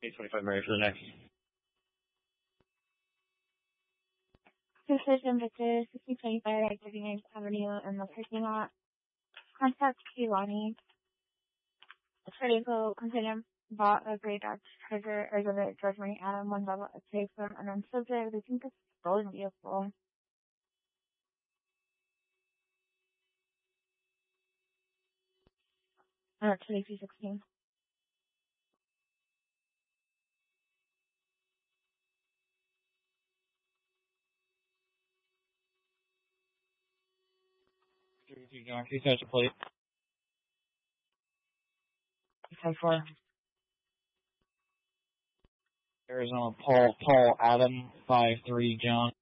825 Mary for the next. Precision Victor, 1625 39th Avenue in the parking lot. Contact Keelani. The vehicle container bought a gray Dodge Charger exhibit George Marie Adam, one level of safe from an unsubject. They think it's a stolen vehicle. Or 2216. John, can you touch the plate? 5-4. Arizona Paul Adam 5-3 John.